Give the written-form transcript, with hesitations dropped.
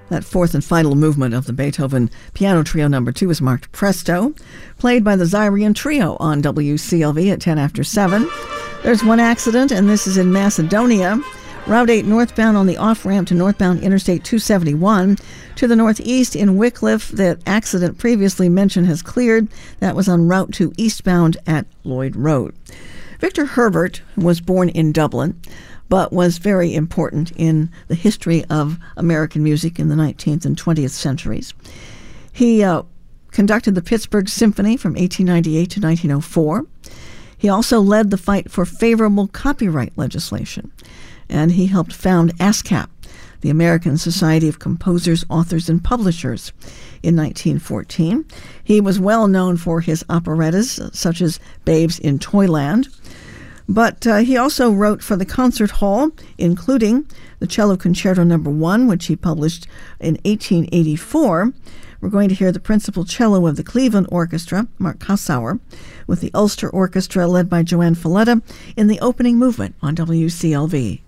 That fourth and final movement of the Beethoven Piano Trio No. 2 is marked Presto, played by the Zyrian Trio on WCLV at 10 after 7. There's one accident, and this is in Macedonia. Route 8 northbound on the off-ramp to northbound Interstate 271. To the northeast in Wycliffe, that accident previously mentioned has cleared. That was on Route 2 eastbound at Lloyd Road. Victor Herbert was born in Dublin, but was very important in the history of American music in the 19th and 20th centuries. He conducted the Pittsburgh Symphony from 1898 to 1904. He also led the fight for favorable copyright legislation, and he helped found ASCAP, the American Society of Composers, Authors, and Publishers, in 1914. He was well known for his operettas, such as Babes in Toyland. But he also wrote for the concert hall, including the Cello Concerto No. 1, which he published in 1884. We're going to hear the principal cello of the Cleveland Orchestra, Mark Kossauer, with the Ulster Orchestra led by Joanne Falletta in the opening movement on WCLV.